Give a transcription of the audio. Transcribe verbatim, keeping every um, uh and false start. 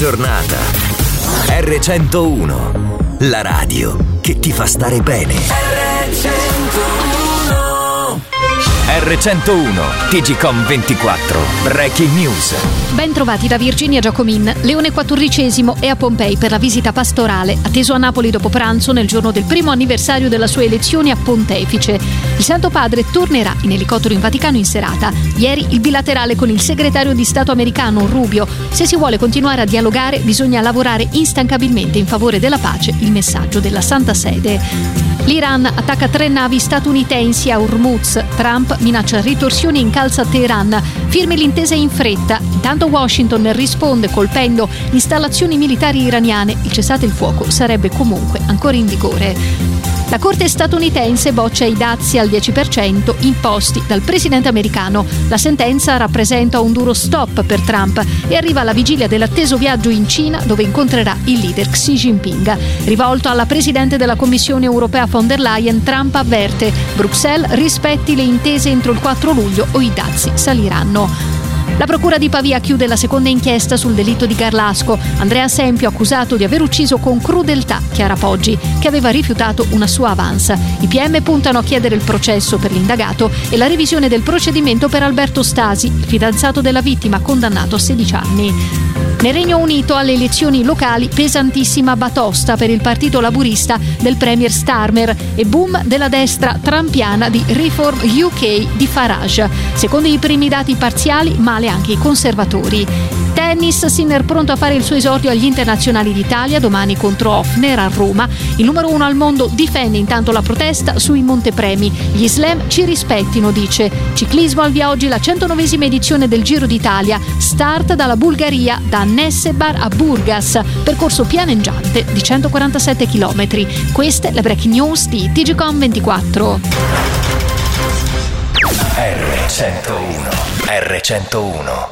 giornata. erre centouno, la radio che ti fa stare bene. erre centouno erre centouno, T G Com ventiquattro, Breaking News. Ben trovati da Virginia Giacomin. Leone quattordicesimo è a Pompei per la visita pastorale, atteso a Napoli dopo pranzo nel giorno del primo anniversario della sua elezione a pontefice. Il Santo Padre tornerà in elicottero in Vaticano in serata. Ieri il bilaterale con il segretario di Stato americano Rubio. Se si vuole continuare a dialogare bisogna lavorare instancabilmente in favore della pace, il messaggio della Santa Sede. L'Iran attacca tre navi statunitensi a Hormuz. Trump minaccia ritorsioni e incalza Teheran. Firmi l'intesa in fretta. Intanto Washington risponde colpendo installazioni militari iraniane. Il cessate il fuoco sarebbe comunque ancora in vigore. La Corte statunitense boccia i dazi al dieci per cento imposti dal presidente americano. La sentenza rappresenta un duro stop per Trump e arriva alla vigilia dell'atteso viaggio in Cina, dove incontrerà il leader Xi Jinping. Rivolto alla presidente della Commissione europea von der Leyen, Trump avverte: Bruxelles rispetti le intese entro il quattro luglio o i dazi saliranno. La procura di Pavia chiude la seconda inchiesta sul delitto di Garlasco. Andrea Sempio accusato di aver ucciso con crudeltà Chiara Poggi, che aveva rifiutato una sua avanza. I P M puntano a chiedere il processo per l'indagato e la revisione del procedimento per Alberto Stasi, il fidanzato della vittima condannato a sedici anni. Nel Regno Unito alle elezioni locali pesantissima batosta per il partito laburista del premier Starmer e boom della destra trampiana di Reform U K di Farage. Secondo i primi dati parziali, male anche i conservatori. Tennis, Sinner pronto a fare il suo esordio agli internazionali d'Italia domani contro Hofner a Roma. Il numero uno al mondo difende intanto la protesta sui montepremi. Gli slam ci rispettino, dice. Ciclismo al via oggi la centonovesima edizione del Giro d'Italia. Start dalla Bulgaria, da Nessebar a Burgas. Percorso pianeggiante di centoquarantasette chilometri. Queste le breaking news di T G Com ventiquattro. erre centouno erre centouno